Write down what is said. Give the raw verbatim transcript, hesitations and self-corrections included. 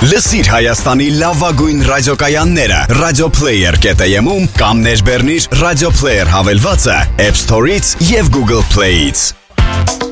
Լսիր Հայաստանի լավագույն ռադիոկայանները Radioplayer կետ am-ում կամ ներբեռնիր Radioplayer հավելվածը App Store-ից եւ Google Play-ից։